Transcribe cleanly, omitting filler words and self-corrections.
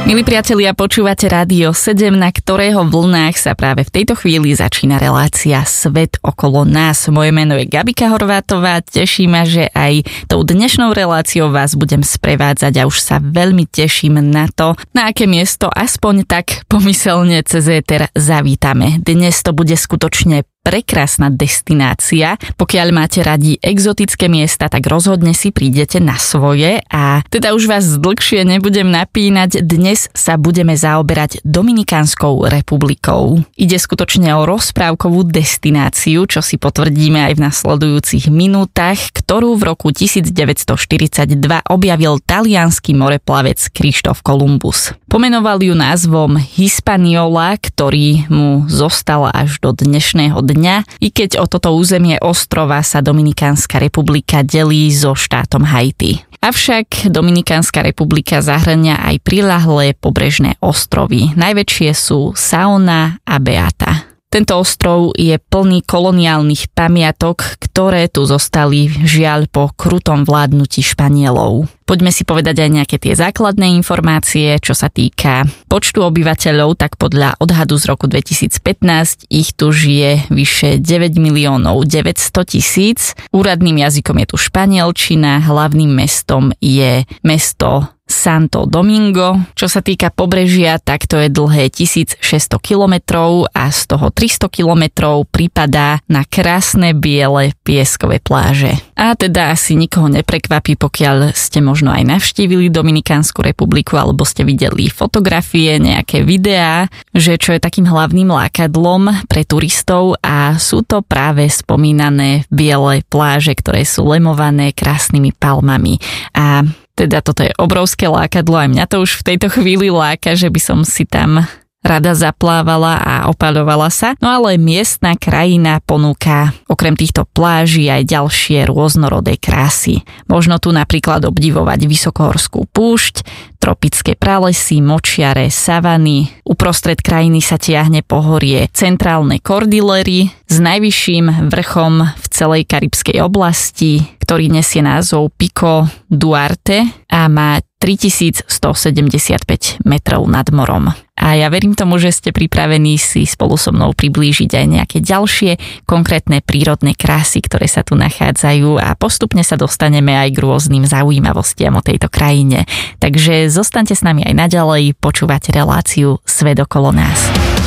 Milí priatelia, počúvate Rádio 7, na ktorého vlnách sa práve v tejto chvíli začína relácia Svet okolo nás. Moje meno je Gabika Horvátová, teší ma, že aj tou dnešnou reláciou vás budem sprevádzať a už sa veľmi teším na to, na aké miesto aspoň tak pomyselne cez éter zavítame. Dnes to bude skutočne prekrásna destinácia. Pokiaľ máte radi exotické miesta, tak rozhodne si prídete na svoje a teda už vás dlhšie nebudem napínať. Dnes sa budeme zaoberať Dominikánskou republikou. Ide skutočne o rozprávkovú destináciu, čo si potvrdíme aj v nasledujúcich minútach, ktorú v roku 1942 objavil taliansky moreplavec Krištof Kolumbus. Pomenoval ju názvom Hispaniola, ktorý mu zostal až do dnešného dňa, i keď o toto územie ostrova sa Dominikánska republika delí so štátom Haiti. Avšak Dominikánska republika zahŕňa aj priľahlé pobrežné ostrovy. Najväčšie sú Saona a Beata. Tento ostrov je plný koloniálnych pamiatok, ktoré tu zostali žiaľ po krutom vládnutí Španielov. Poďme si povedať aj nejaké tie základné informácie, čo sa týka počtu obyvateľov, tak podľa odhadu z roku 2015 ich tu žije vyše 9 900 000. Úradným jazykom je tu španielčina, hlavným mestom je mesto Santo Domingo. Čo sa týka pobrežia, tak to je dlhé 1600 kilometrov a z toho 300 kilometrov pripadá na krásne biele pieskové pláže. A teda asi nikoho neprekvapí, pokiaľ ste možno aj navštívili Dominikánsku republiku alebo ste videli fotografie, nejaké videá, že čo je takým hlavným lákadlom pre turistov a sú to práve spomínané biele pláže, ktoré sú lemované krásnymi palmami. A teda toto je obrovské lákadlo, aj mňa to už v tejto chvíli láka, že by som si tam rada zaplávala a opaľovala sa. No ale miestna krajina ponúka okrem týchto pláží aj ďalšie rôznorodé krásy. Možno tu napríklad obdivovať vysokohorskú púšť, tropické pralesy, močiare, savany. Uprostred krajiny sa tiahne pohorie Centrálne Kordilery s najvyšším vrchom v celej Karibskej oblasti, ktorý nesie názov Pico Duarte a má 3175 metrov nad morom. A ja verím tomu, že ste pripravení si spolu so mnou priblížiť aj nejaké ďalšie konkrétne prírodné krásy, ktoré sa tu nachádzajú a postupne sa dostaneme aj k rôznym zaujímavostiam o tejto krajine. Takže zostaňte s nami aj naďalej, počúvate reláciu Svet okolo nás.